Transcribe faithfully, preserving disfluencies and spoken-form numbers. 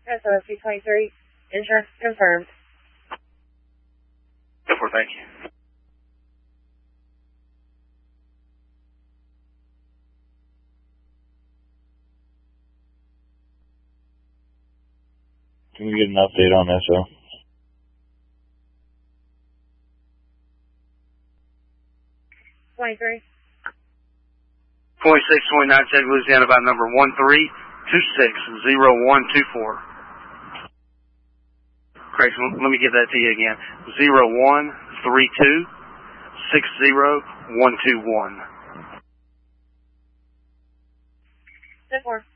S O S two twenty-three, insurance confirmed. Go for it, thank you. Can we get an update on S O? twenty-three. twenty-six twenty-nine, check Louisiana by number one three two six zero one two four. Craig, let me give that to you again. Zero one three two six zero one two one. ten four.